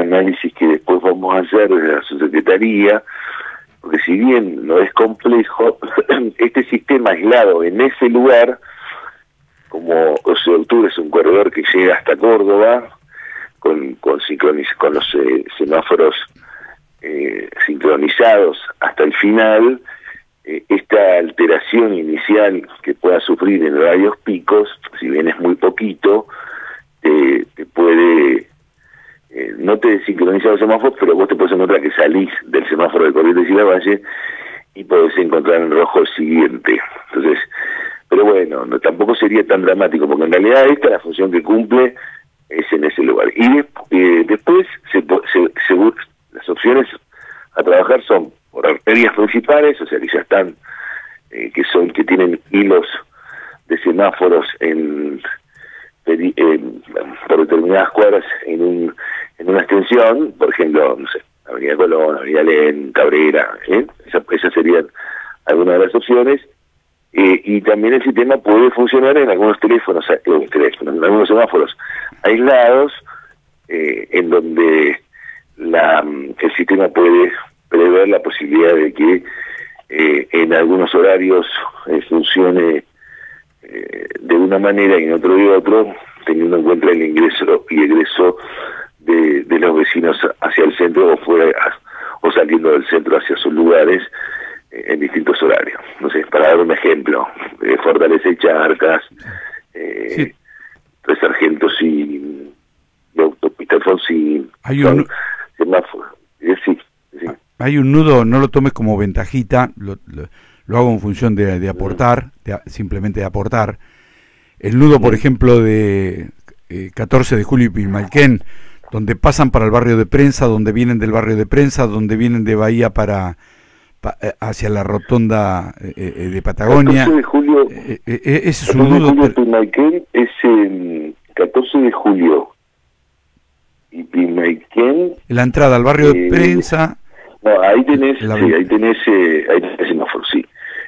análisis que después vamos a hacer desde la subsecretaría, porque si bien no es complejo, este sistema aislado en ese lugar, como 12 de octubre es un corredor que llega hasta Córdoba, con los semáforos sincronizados hasta el final, esta alteración inicial que pueda sufrir en horarios picos, si bien es muy poquito, te puede, no te desincroniza los semáforos, pero vos te puedes encontrar que salís del semáforo de Corrientes y Lavalle y podés encontrar en rojo el siguiente. Entonces, pero bueno, tampoco sería tan dramático, porque en realidad esta la función que cumple es en ese lugar. Y después las opciones a trabajar son por arterias principales, o sea que ya están, que tienen hilos de semáforos por determinadas cuadras en una extensión, por ejemplo, no sé, Avenida Colón, Avenida Alén, Cabrera, esas serían algunas de las opciones. Y también el sistema puede funcionar en algunos teléfonos, en algunos semáforos aislados, en donde el sistema puede prever la posibilidad de que en algunos horarios funcione de una manera y en otro de otro, teniendo en cuenta el ingreso y egreso de los vecinos hacia el centro o fuera, o saliendo del centro hacia sus lugares en distintos horarios. No sé, para dar un ejemplo, Fortaleza y Charcas, sí. Tres Sargentos y Autopista Alfonsín, semáforos. Sí. Hay un nudo, no lo tomes como ventajita, lo hago en función de aportar, simplemente de aportar. El nudo, por ejemplo, de 14 de julio y Pilmalquén, donde pasan para el barrio de Prensa, donde vienen del barrio de Prensa, donde vienen de Bahía hacia la rotonda de Patagonia. 14 de julio, ese es un nudo. Pilmalquén es 14 de julio y Pilmalquén. La entrada al barrio de Prensa. No, ahí tenés semáforo, sí.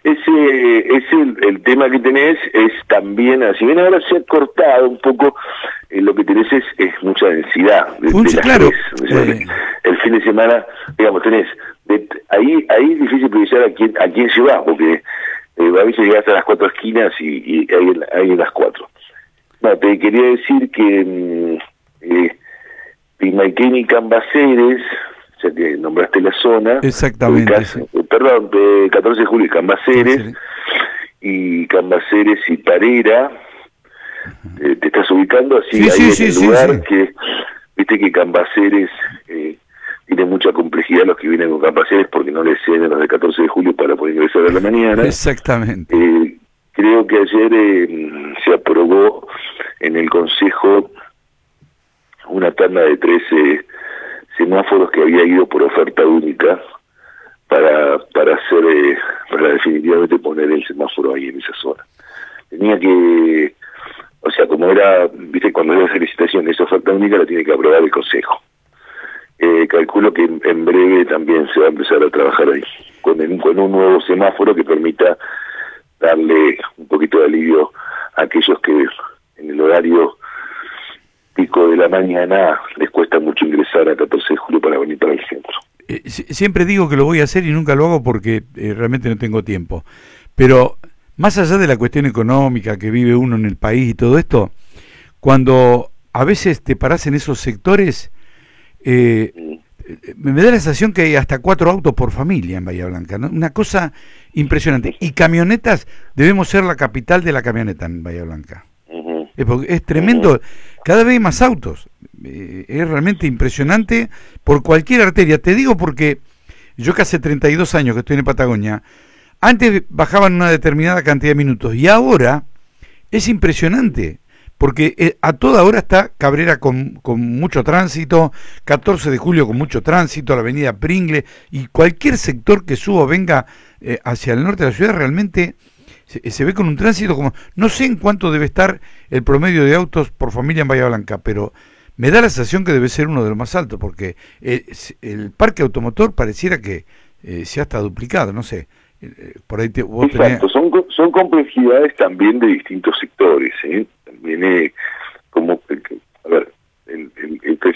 El tema que tenés es también, si bien ahora se ha cortado un poco, lo que tenés es mucha densidad. Claro. El fin de semana, digamos, tenés, ahí es difícil precisar a quién se va, porque a veces llegás hasta las 4 esquinas y hay en las 4. No, te quería decir que Pilmalquén y Cambaceres, ya que nombraste la zona. Exactamente. Perdón, de 14 de julio y Cambaceres, y Cambaceres y Parera. Te estás ubicando así, en el lugar que, viste que Cambaceres tiene mucha complejidad los que vienen con Cambaceres porque no les ceden los de 14 de julio para poder ingresar a la mañana. Exactamente. Creo que ayer se aprobó en el Consejo una tanda de 13 semáforos que había ido por oferta única para definitivamente poner el semáforo ahí en esa zona. Tenía que, o sea, como era, viste, cuando era esa licitación, esa oferta única la tiene que aprobar el Consejo. Calculo que en breve también se va a empezar a trabajar ahí, con un nuevo semáforo que permita darle un poquito de alivio a aquellos que en el horario pico de la mañana les cuesta mucho ingresar a 14 de julio para venir para el centro. Siempre digo que lo voy a hacer y nunca lo hago porque realmente no tengo tiempo. Pero más allá de la cuestión económica que vive uno en el país y todo esto, cuando a veces te parás en esos sectores, me da la sensación que hay hasta 4 autos por familia en Bahía Blanca, ¿no? Una cosa impresionante. Y camionetas, debemos ser la capital de la camioneta en Bahía Blanca. Es tremendo, cada vez hay más autos, es realmente impresionante por cualquier arteria. Te digo porque yo que hace 32 años que estoy en Patagonia, antes bajaban una determinada cantidad de minutos y ahora es impresionante, porque a toda hora está Cabrera con mucho tránsito, 14 de julio con mucho tránsito, la avenida Pringle, y cualquier sector que suba o venga hacia el norte de la ciudad realmente se ve con un tránsito como, no sé en cuánto debe estar el promedio de autos por familia en Bahía Blanca, pero me da la sensación que debe ser uno de los más altos, porque el parque automotor pareciera que se ha hasta duplicado, no sé. Por ahí vos tenés... son complejidades también de distintos sectores, también como, a ver, el